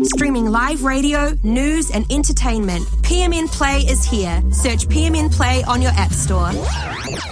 Streaming live radio, news and entertainment, PMN Play is here. Search PMN Play on your app store.